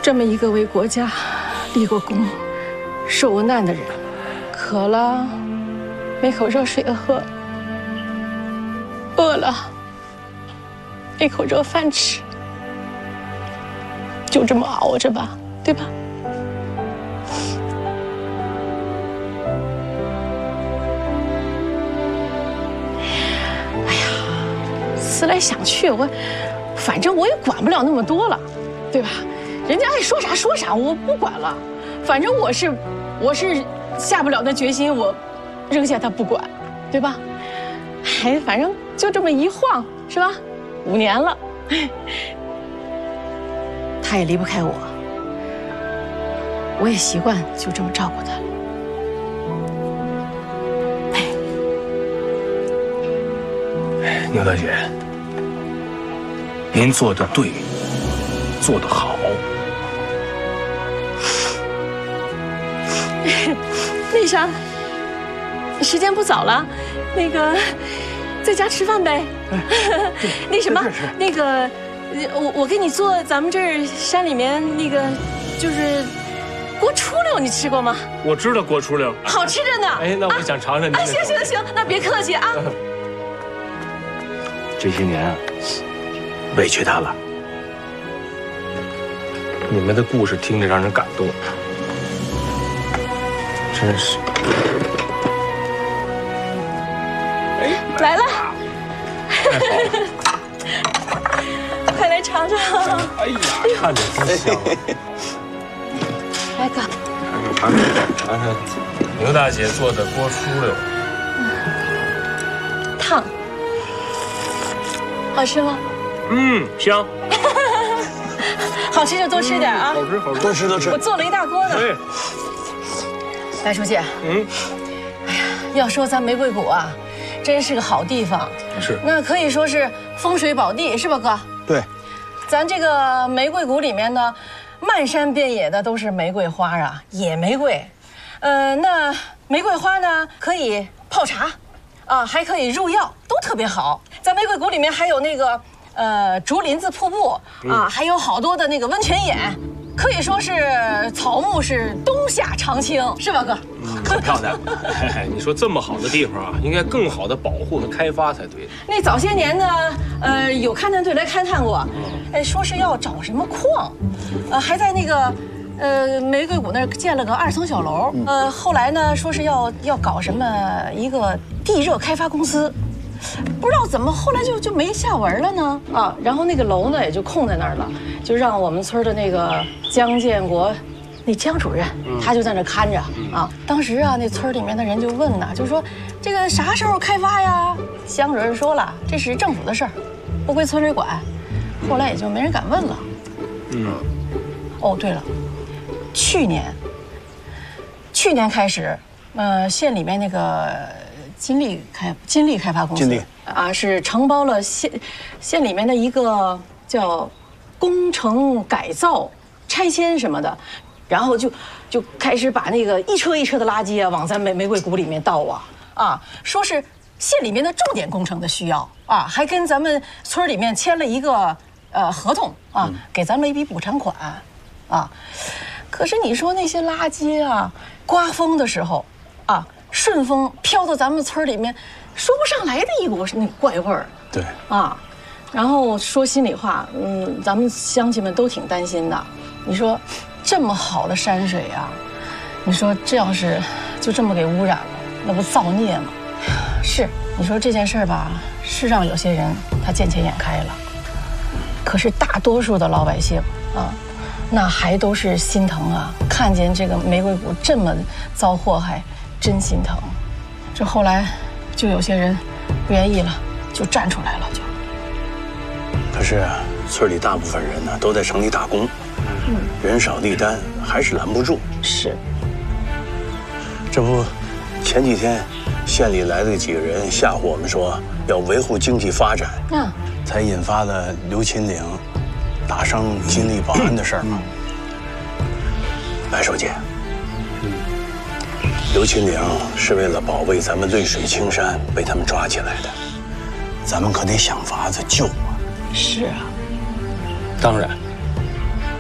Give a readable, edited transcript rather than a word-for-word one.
这么一个为国家立过功、受过难的人，渴了没口热水喝，饿了没口热饭吃，就这么熬着吧，对吧？哎呀，思来想去，反正我也管不了那么多了，对吧？人家爱说啥说啥，我不管了。反正我是下不了那决心，我扔下他不管，对吧？哎，反正就这么一晃，是吧？5年了，他也离不开我，我也习惯就这么照顾他了。 牛大姐，您做的对，做得好。 那啥，时间不早了，那个在家吃饭呗。那什么，那个我给你做咱们这儿山里面那个就是锅出溜，你吃过吗？ 我知道锅出溜， 好吃着呢。 哎，那我想尝尝您的。 行，那别客气啊。 这些年啊，委屈他了。你们的故事听着让人感动，真是。 哎，来了，快来尝尝。 哎呀，看着真香。 来哥， 尝尝牛大姐做的锅出溜。 烫。好吃吗？ 香。 好吃就多吃点啊！ 好吃好吃， 多吃。 我做了一大锅呢。 对。 白书记，哎呀，要说咱玫瑰谷啊，真是个好地方。 是。那可以说是风水宝地，是吧，哥？ 对。 咱这个玫瑰谷里面呢，漫山遍野的都是玫瑰花啊，野玫瑰。那玫瑰花呢，可以泡茶。还可以入药，都特别好。在玫瑰谷里面还有那个竹林子瀑布啊，还有好多的那个温泉眼，可以说是草木是冬夏常青，是吧，哥？ 很漂亮。你说这么好的地方啊，应该更好的保护和开发才对。 那早些年呢，有勘探队来勘探过，说是要找什么矿，还在那个。玫瑰谷那儿建了个2层小楼，后来呢说是要搞什么一个地热开发公司，不知道怎么后来就没下文了呢然后那个楼呢也就空在那儿了，就让我们村的那个江建国，那江主任他就在那看着当时那村里面的人就问呢，就说这个啥时候开发呀？江主任说了，这是政府的事儿，不归村里管，后来也就没人敢问了。哦，对了。去年开始，县里面那个金利开发公司是承包了县里面的一个叫工程改造、拆迁什么的，然后就开始把那个一车一车的垃圾往咱玫瑰谷里面倒说是县里面的重点工程的需要还跟咱们村里面签了一个合同给咱们一笔补偿款可是你说那些垃圾刮风的时候顺风飘到咱们村里面，说不上来的一股那怪味儿。 对然后说心里话，咱们乡亲们都挺担心的。你说这么好的山水你说这要是就这么给污染了，那不造孽吗？是，你说这件事吧，是让有些人他见钱眼开了，可是大多数的老百姓那还都是心疼看见这个玫瑰谷这么遭祸害，真心疼。这后来就有些人不愿意了，就站出来了就。 可是村里大部分人呢都在城里打工，人少力单，还是拦不住。 是。 这不，前几天县里来了几个人吓唬我们说要维护经济发展，才引发了刘秦岭打伤金利保安的事儿吗？白书记，刘秦岭是为了保卫咱们绿水青山被他们抓起来的，咱们可得想法子救是当然。